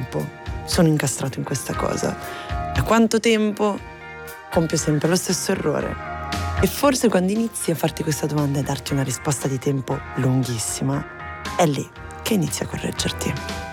tempo sono incastrato in questa cosa? Da quanto tempo compio sempre lo stesso errore? E forse quando inizi a farti questa domanda e darti una risposta di tempo lunghissima, è lì che inizi a correggerti.